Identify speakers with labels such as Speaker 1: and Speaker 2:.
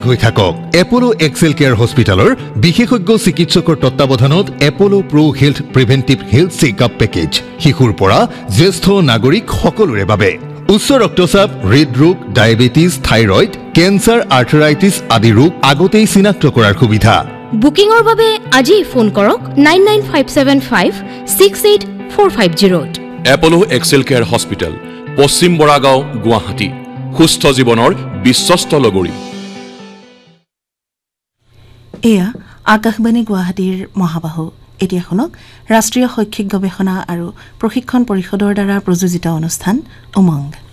Speaker 1: হৈ থাকক Apollo Excel care হস্পিটেলৰ বিশেষজ্ঞ চিকিৎসকৰ তত্ত্বাৱধানত Apollo pro health প্ৰিভেন্টিভ health checkup package শিশুৰ পৰা জ্যেষ্ঠ নাগৰিক সকলোৰে বাবে উচ্চ ৰক্তচাপ হৃদৰোগ ডায়েবেটিছ থাইৰয়েড কেন্সাৰ আৰ্থৰাইটিছ আদি ৰোগ আগতেই চিনাক্ত কৰাৰ সুবিধা
Speaker 2: বুকিংৰ বাবে আজি ফোন কৰক 9957568450
Speaker 3: এপোলো এক্সেল কেয়াৰ হস্পিটেল পশ্চিম বৰাগাঁও গুৱাহাটী সুস্থ জীৱনৰ বিশ্বস্ত লগৰী
Speaker 4: এয়া আকাশবাণী গুৱাহাটীৰ মহাবাহু এতিয়া শুনক ৰাষ্ট্ৰীয় শৈক্ষিক গৱেষণা আৰু প্ৰশিক্ষণ পৰিষদৰ দ্বাৰা প্ৰযোজিত অনুষ্ঠান উমংগ